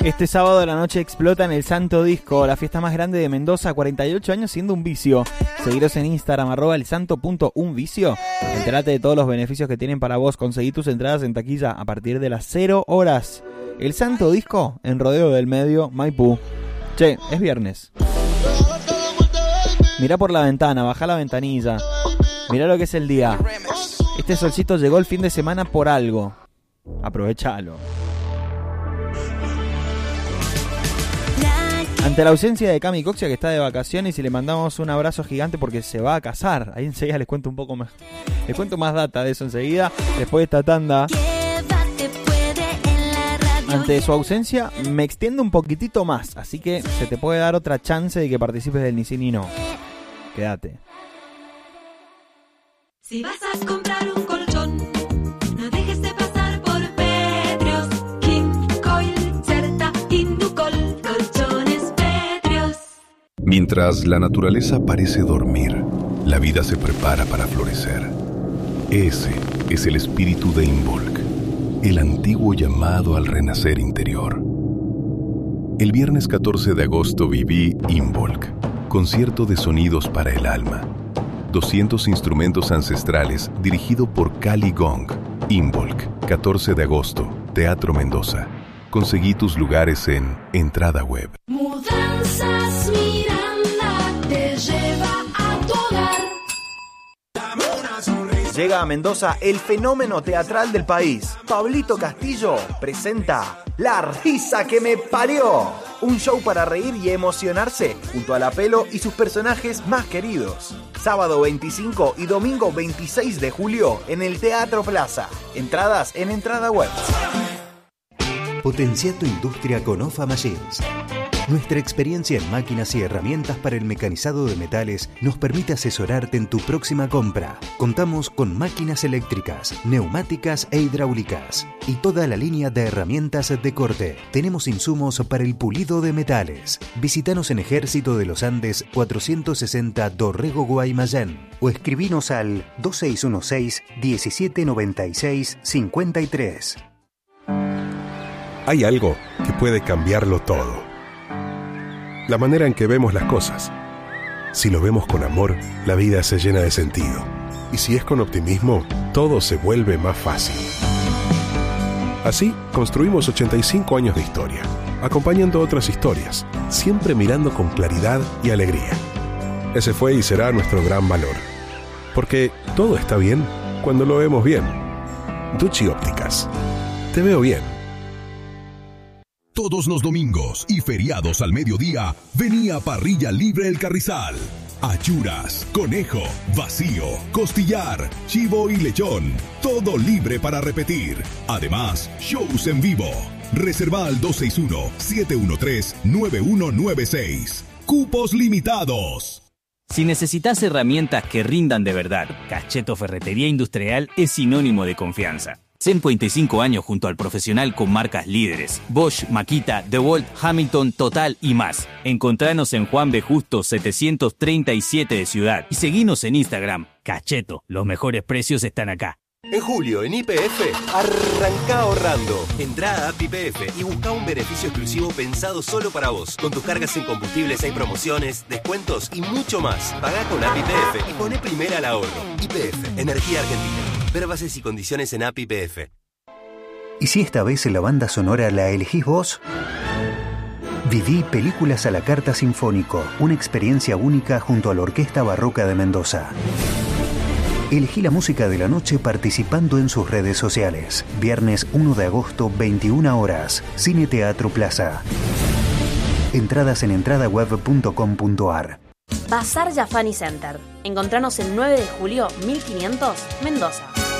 Este sábado de la noche explota en el Santo Disco, la fiesta más grande de Mendoza, 48 años siendo un vicio. Seguiros en Instagram, @elsanto.unvicio. Entérate de todos los beneficios que tienen para vos. Conseguí tus entradas en taquilla a partir de las 0 horas. El Santo Disco en Rodeo del Medio, Maipú. Che, es viernes. Mirá por la ventana, bajá la ventanilla. Mirá lo que es el día. Este solcito llegó el fin de semana por algo. Aprovechalo. Ante la ausencia de Cami Coxia, que está de vacaciones, y le mandamos un abrazo gigante porque se va a casar. Ahí enseguida les cuento un poco más. Les cuento más data de eso enseguida, después de esta tanda. Ante su ausencia, me extiendo un poquitito más, así que se te puede dar otra chance de que participes del Ni sí ni no. Quédate. Si vas a comprar un colchón, no dejes de pasar por Petrios, King, Coil, Certa, Inducol, colchones Petrios. Mientras la naturaleza parece dormir, la vida se prepara para florecer. Ese es el espíritu de Involk, el antiguo llamado al renacer interior. El viernes 14 de agosto viví Involk, concierto de sonidos para el alma. 200 instrumentos ancestrales dirigido por Cali Gong. Involk, 14 de agosto, Teatro Mendoza. Conseguí tus lugares en Entrada Web. Mudanzas Miranda te lleva a tu hogar. Llega a Mendoza el fenómeno teatral del país. Pablito Castillo presenta La risa que me parió. Un show para reír y emocionarse junto a La Pelo y sus personajes más queridos. Sábado 25 y domingo 26 de julio en el Teatro Plaza. Entradas en Entrada Web. Potencia tu industria con OFA Machines. Nuestra experiencia en máquinas y herramientas para el mecanizado de metales nos permite asesorarte en tu próxima compra. Contamos con máquinas eléctricas, neumáticas e hidráulicas y toda la línea de herramientas de corte. Tenemos insumos para el pulido de metales. Visítanos en Ejército de los Andes 460 Dorrego, Guaymallén, o escribinos al 2616 1796 53. Hay algo que puede cambiarlo todo. La manera en que vemos las cosas. Si lo vemos con amor, la vida se llena de sentido. Y si es con optimismo, todo se vuelve más fácil. Así, construimos 85 años de historia, acompañando otras historias, siempre mirando con claridad y alegría. Ese fue y será nuestro gran valor. Porque todo está bien cuando lo vemos bien. Ducci Ópticas. Te veo bien. Todos los domingos y feriados al mediodía, venía Parrilla Libre El Carrizal. Achuras, conejo, vacío, costillar, chivo y lechón. Todo libre para repetir. Además, shows en vivo. Reserva al 261-713-9196. Cupos limitados. Si necesitas herramientas que rindan de verdad, Cacheto Ferretería Industrial es sinónimo de confianza. 125 años junto al profesional con marcas líderes: Bosch, Makita, DeWalt, Hamilton, Total y más. Encontranos en Juan B. Justo 737 de Ciudad y seguinos en Instagram. Cacheto, los mejores precios están acá. En julio, en YPF, arranca ahorrando. Entrá a App YPF y busca un beneficio exclusivo pensado solo para vos. Con tus cargas en combustibles hay promociones, descuentos y mucho más. Pagá con App YPF y poné primera al ahorro. YPF, Energía Argentina. Ver bases y condiciones en App YPF. ¿Y si esta vez la banda sonora la elegís vos? Viví Películas a la Carta Sinfónico, una experiencia única junto a la Orquesta Barroca de Mendoza. Elegí la música de la noche participando en sus redes sociales. Viernes 1 de agosto, 21 horas. Cine Teatro Plaza. Entradas en entradaweb.com.ar. Bazar Jafani Center. Encontranos el 9 de julio, 1500, Mendoza.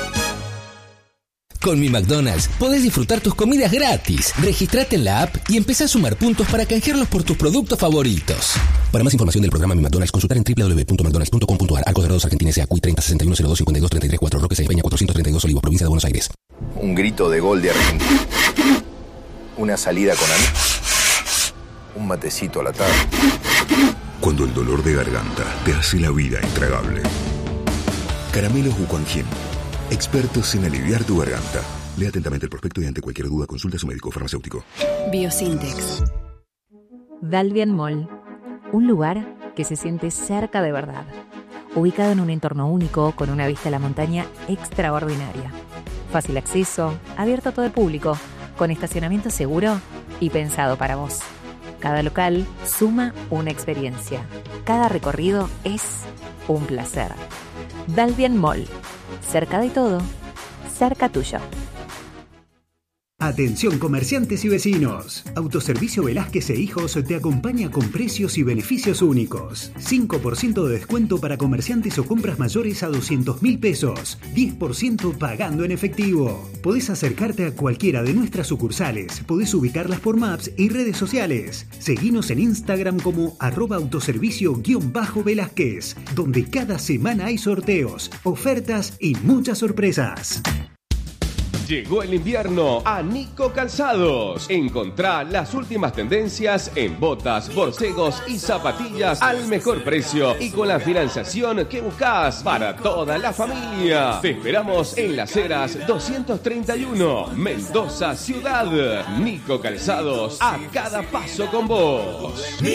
Con Mi McDonald's podés disfrutar tus comidas gratis. Registrate en la app y empezá a sumar puntos para canjearlos por tus productos favoritos. Para más información del programa Mi McDonald's, consultar en www.mcdonalds.com.ar. Arcos Dorados Argentina S.A. CUI 30 61 02 52 33 4 Roque Peña 432 Olivos, provincia de Buenos Aires. Un grito de gol de Argentina. Una salida con amigos. Un matecito a la tarde. Cuando el dolor de garganta te hace la vida intragable. Caramelos Wuquanjin. Expertos en aliviar tu garganta. Lea atentamente el prospecto y ante cualquier duda consulte a su médico farmacéutico. Biosintex. Dalvian Mall. Un lugar que se siente cerca de verdad. Ubicado en un entorno único con una vista a la montaña extraordinaria. Fácil acceso, abierto a todo el público, con estacionamiento seguro y pensado para vos. Cada local suma una experiencia. Cada recorrido es un placer. Dalvian Mall. Cerca de todo, cerca tuyo. Atención comerciantes y vecinos. Autoservicio Velázquez e Hijos te acompaña con precios y beneficios únicos. 5% de descuento para comerciantes o compras mayores a 200.000 pesos. 10% pagando en efectivo. Podés acercarte a cualquiera de nuestras sucursales. Podés ubicarlas por Maps y redes sociales. Seguinos en Instagram como @autoservicio_Velázquez, donde cada semana hay sorteos, ofertas y muchas sorpresas. Llegó el invierno a Nico Calzados. Encontrá las últimas tendencias en botas, borcegos y zapatillas al mejor precio y con la financiación que buscás para toda la familia. Te esperamos en Las Heras 231, Mendoza Ciudad. Nico Calzados, a cada paso con vos.